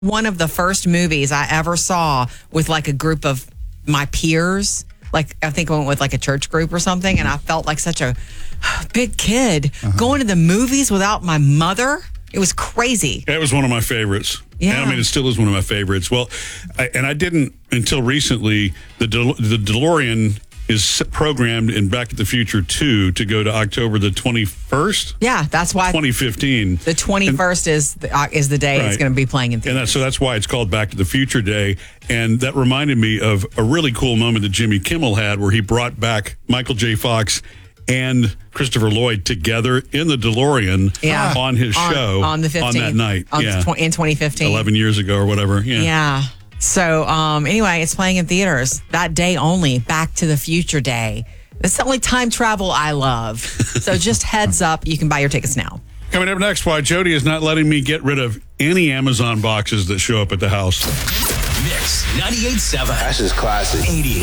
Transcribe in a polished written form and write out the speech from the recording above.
one of the first movies I ever saw with like a group of my peers. Like, I think I went with like a church group or something, and I felt like such a big kid going to the movies without my mother. It was crazy. That was one of my favorites. Yeah. And I mean, it still is one of my favorites. Well, I didn't until recently. The DeLorean is programmed in Back to the Future 2 to go to October the 21st. Yeah, that's why 2015. the 21st is the day it's going to be playing in theaters. And that's why it's called Back to the Future Day. And that reminded me of a really cool moment that Jimmy Kimmel had where he brought back Michael J. Fox and Christopher Lloyd together in the DeLorean on his show on the 15th, on that night. In 2015. 11 years ago or whatever. Yeah. So anyway, it's playing in theaters that day only, Back to the Future Day. It's the only time travel I love. So just heads up, you can buy your tickets now. Coming up next, why Jody is not letting me get rid of any Amazon boxes that show up at the house. Mix 98.7. That's just classic. 80s.